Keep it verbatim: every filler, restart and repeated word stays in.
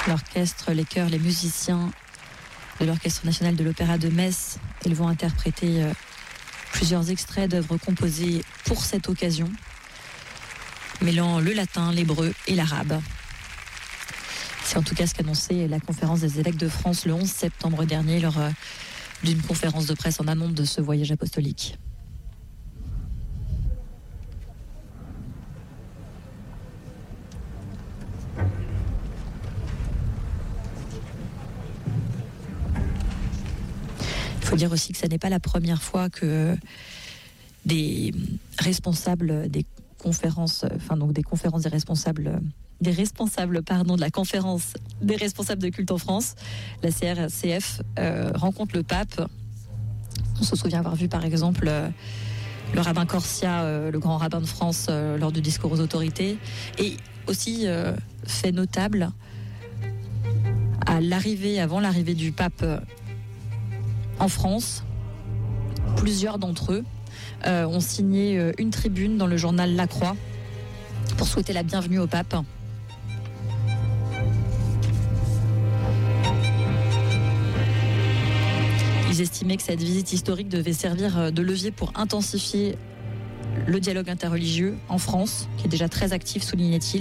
L'orchestre, les chœurs, les musiciens de l'Orchestre national de l'Opéra de Metz, ils vont interpréter plusieurs extraits d'œuvres composées pour cette occasion, mêlant le latin, l'hébreu et l'arabe. C'est en tout cas ce qu'annonçait la conférence des évêques de France le onze septembre dernier lors d'une conférence de presse en amont de ce voyage apostolique. Il faut dire aussi que ce n'est pas la première fois que des responsables des conférences, enfin donc des conférences des responsables, des responsables pardon de la conférence des responsables de culte en France, la C R C F, euh, rencontre le pape. On se souvient avoir vu par exemple euh, le rabbin Corsia, euh, le grand rabbin de France, euh, lors du discours aux autorités, et aussi euh, fait notable à l'arrivée, avant l'arrivée du pape en France, plusieurs d'entre eux euh, ont signé euh, une tribune dans le journal La Croix pour souhaiter la bienvenue au pape. Ils estimaient que cette visite historique devait servir de levier pour intensifier le dialogue interreligieux en France, qui est déjà très actif, soulignait-il.